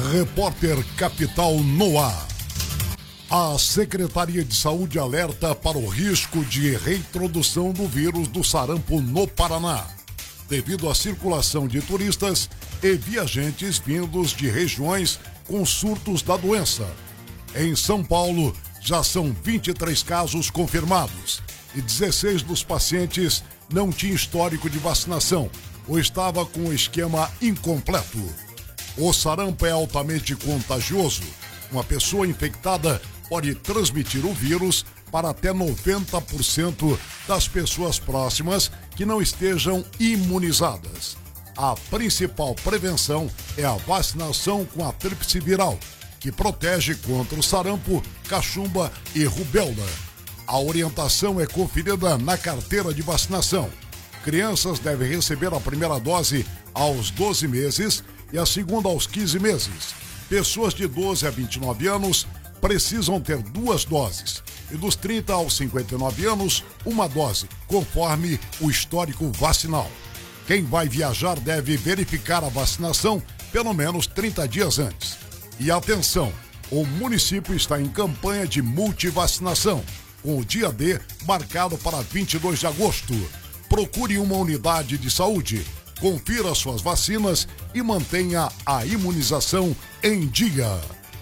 Repórter Capital no ar. A Secretaria de Saúde alerta para o risco de reintrodução do vírus do sarampo no Paraná, devido à circulação de turistas e viajantes vindos de regiões com surtos da doença. Em São Paulo, já são 23 casos confirmados e 16 dos pacientes não tinham histórico de vacinação ou estava com o esquema incompleto. O sarampo é altamente contagioso. Uma pessoa infectada pode transmitir o vírus para até 90% das pessoas próximas que não estejam imunizadas. A principal prevenção é a vacinação com a tríplice viral, que protege contra o sarampo, cachumba e rubéola. A orientação é conferida na carteira de vacinação. Crianças devem receber a primeira dose aos 12 meses e a segunda aos 15 meses. Pessoas de 12 a 29 anos precisam ter 2 doses e dos 30 aos 59 anos, 1 dose, conforme o histórico vacinal. Quem vai viajar deve verificar a vacinação pelo menos 30 dias antes. E atenção, o município está em campanha de multivacinação, com o dia D marcado para 22 de agosto. Procure uma unidade de saúde, confira suas vacinas e mantenha a imunização em dia.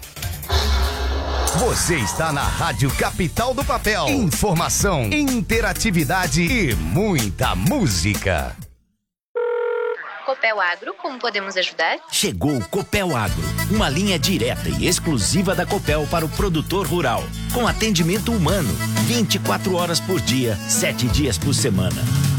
Você está na Rádio Capital do Papel. Informação, interatividade e muita música. Copel Agro, como podemos ajudar? Chegou o Copel Agro, uma linha direta e exclusiva da Copel para o produtor rural, com atendimento humano, 24 horas por dia, 7 dias por semana.